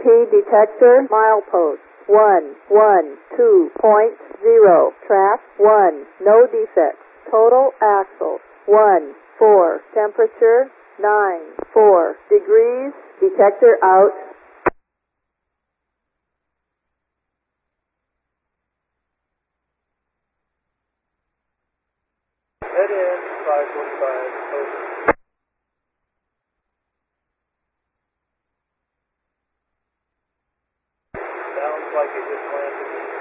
detector, milepost 112.0, track 1, no defects, total axle 1-4, temperature 9-4 degrees, detector out. Head in 545.